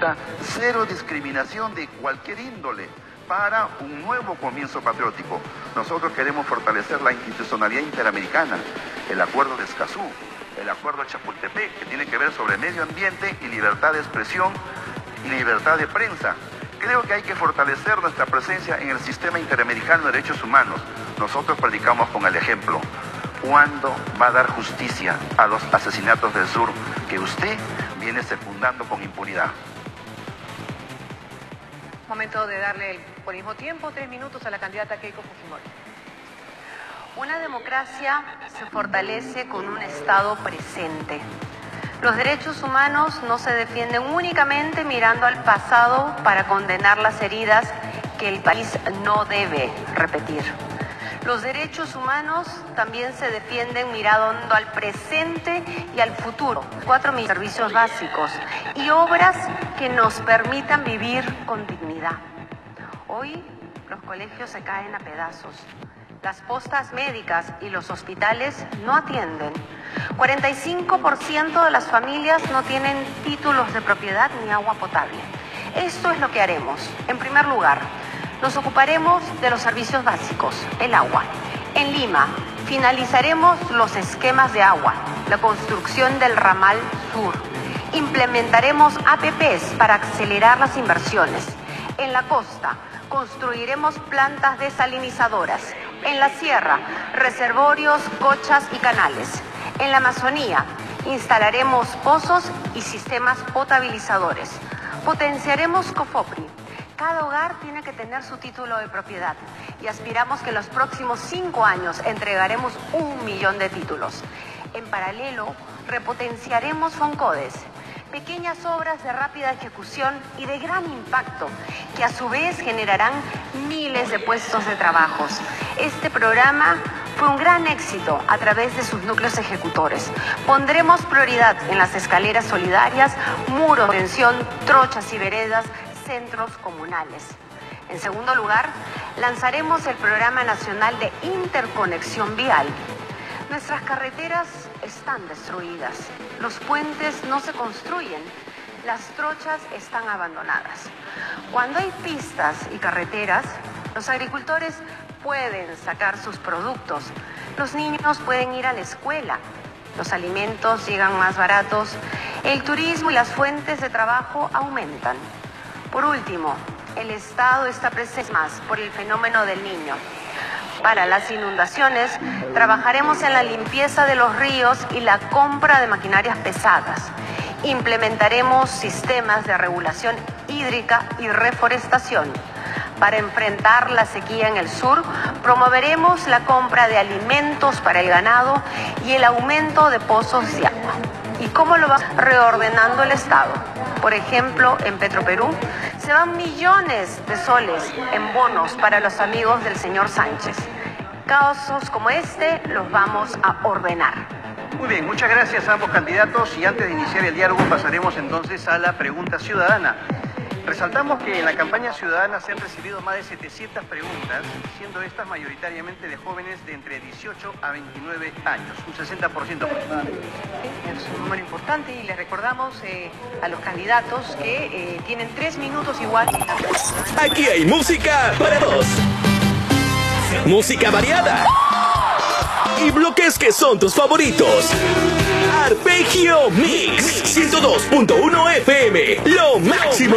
política, cero discriminación de cualquier índole, para un nuevo comienzo patriótico. Nosotros queremos fortalecer la institucionalidad interamericana, el acuerdo de Escazú, el acuerdo de Chapultepec, que tiene que ver sobre medio ambiente y libertad de expresión y libertad de prensa. Creo que hay que fortalecer nuestra presencia en el sistema interamericano de derechos humanos. Nosotros predicamos con el ejemplo. ¿Cuándo va a dar justicia a los asesinatos del sur que usted viene secundando con impunidad? Momento de darle por el mismo tiempo 3 minutos a la candidata Keiko Fujimori. Una democracia se fortalece con un Estado presente. Los derechos humanos no se defienden únicamente mirando al pasado para condenar las heridas que el país no debe repetir. Los derechos humanos también se defienden mirando al presente y al futuro. 4.000 servicios básicos y obras que nos permitan vivir con dignidad. Hoy los colegios se caen a pedazos. Las postas médicas y los hospitales no atienden. 45% de las familias no tienen títulos de propiedad ni agua potable. Esto es lo que haremos. En primer lugar, nos ocuparemos de los servicios básicos, el agua. En Lima, finalizaremos los esquemas de agua, la construcción del ramal sur. Implementaremos APPs para acelerar las inversiones. En la costa, construiremos plantas desalinizadoras. En la sierra, reservorios, cochas y canales. En la Amazonía, instalaremos pozos y sistemas potabilizadores. Potenciaremos COFOPRI. Cada hogar tiene que tener su título de propiedad y aspiramos que en los próximos 5 años entregaremos 1 millón de títulos. En paralelo, repotenciaremos FONCODES, pequeñas obras de rápida ejecución y de gran impacto, que a su vez generarán miles de puestos de trabajo. Este programa fue un gran éxito a través de sus núcleos ejecutores. Pondremos prioridad en las escaleras solidarias, muros de contención, trochas y veredas, centros comunales. En segundo lugar, lanzaremos el Programa Nacional de Interconexión Vial. Nuestras carreteras están destruidas, los puentes no se construyen, las trochas están abandonadas. Cuando hay pistas y carreteras, los agricultores pueden sacar sus productos, los niños pueden ir a la escuela, los alimentos llegan más baratos, el turismo y las fuentes de trabajo aumentan. Por último, el Estado está presente más por el fenómeno del Niño. Para las inundaciones, trabajaremos en la limpieza de los ríos y la compra de maquinarias pesadas. Implementaremos sistemas de regulación hídrica y reforestación. Para enfrentar la sequía en el sur, promoveremos la compra de alimentos para el ganado y el aumento de pozos de agua. ¿Y cómo lo va reordenando el Estado? Por ejemplo, en Petroperú se van millones de soles en bonos para los amigos del señor Sánchez. Casos como este los vamos a ordenar. Muy bien, muchas gracias a ambos candidatos y antes de iniciar el diálogo pasaremos entonces a la pregunta ciudadana. Resaltamos que en la campaña ciudadana se han recibido más de 700 preguntas, siendo estas mayoritariamente de jóvenes de entre 18 a 29 años, un 60% aproximadamente. Es un número importante y les recordamos a los candidatos que tienen 3 minutos igual. Aquí hay música para todos. Música variada. Y bloques que son tus favoritos. Arpegio Mix 102.1 FM, lo máximo.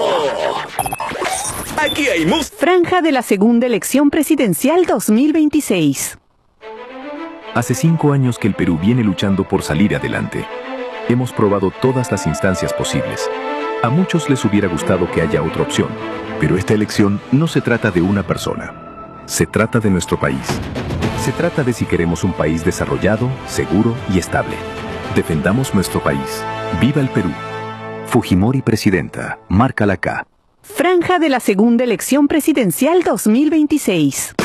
Aquí hay música. Franja de la segunda elección presidencial 2026. Hace 5 años que el Perú viene luchando por salir adelante. Hemos probado todas las instancias posibles. A muchos les hubiera gustado que haya otra opción, pero esta elección no se trata de una persona. Se trata de nuestro país. Se trata de si queremos un país desarrollado, seguro y estable. Defendamos nuestro país. ¡Viva el Perú! Fujimori presidenta. Márcala acá. Franja de la segunda elección presidencial 2026.